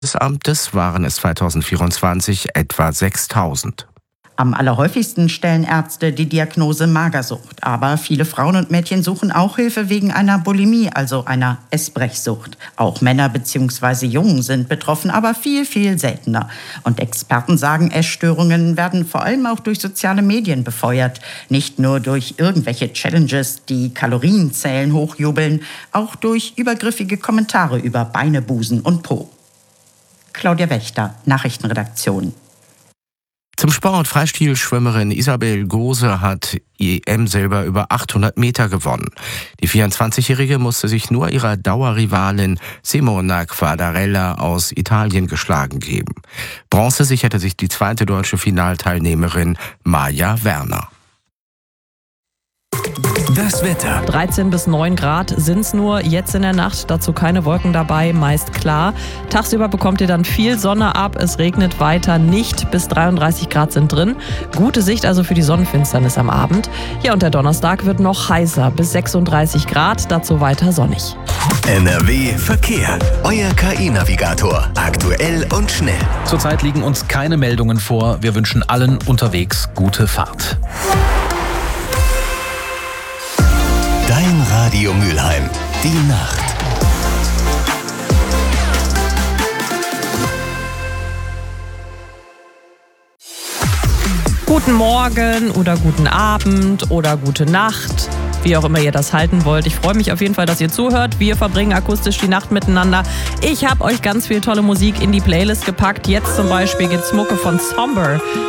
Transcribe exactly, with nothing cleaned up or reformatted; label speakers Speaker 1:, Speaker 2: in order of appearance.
Speaker 1: des Amtes waren es zweitausendvierundzwanzig etwa sechstausend.
Speaker 2: Am allerhäufigsten stellen Ärzte die Diagnose Magersucht. Aber viele Frauen und Mädchen suchen auch Hilfe wegen einer Bulimie, also einer Essbrechsucht. Auch Männer bzw. Jungen sind betroffen, aber viel, viel seltener. Und Experten sagen, Essstörungen werden vor allem auch durch soziale Medien befeuert. Nicht nur durch irgendwelche Challenges, die Kalorienzählen hochjubeln, auch durch übergriffige Kommentare über Beine, Busen und Po. Claudia Wächter, Nachrichtenredaktion.
Speaker 1: Zum Sport. Freistilschwimmerin Isabel Gose hat E M-Silber über achthundert Meter gewonnen. Die vierundzwanzigjährige musste sich nur ihrer Dauerrivalin Simona Quadarella aus Italien geschlagen geben. Bronze sicherte sich die zweite deutsche Finalteilnehmerin Maja Werner.
Speaker 3: Das Wetter.
Speaker 4: dreizehn bis neun Grad sind's nur jetzt in der Nacht, dazu keine Wolken dabei, meist klar. Tagsüber bekommt ihr dann viel Sonne ab, es regnet weiter nicht, bis dreiunddreißig Grad sind drin. Gute Sicht also für die Sonnenfinsternis am Abend. Ja, und der Donnerstag wird noch heißer, bis sechsunddreißig Grad, dazu weiter sonnig.
Speaker 3: N R W Verkehr. Euer K I-Navigator. Aktuell und schnell.
Speaker 5: Zurzeit liegen uns keine Meldungen vor. Wir wünschen allen unterwegs gute Fahrt.
Speaker 3: Dein Radio Mülheim. Die Nacht.
Speaker 4: Guten Morgen oder guten Abend oder gute Nacht, wie auch immer ihr das halten wollt. Ich freue mich auf jeden Fall, dass ihr zuhört. Wir verbringen akustisch die Nacht miteinander. Ich habe euch ganz viel tolle Musik in die Playlist gepackt. Jetzt zum Beispiel gibt's Mucke von Somber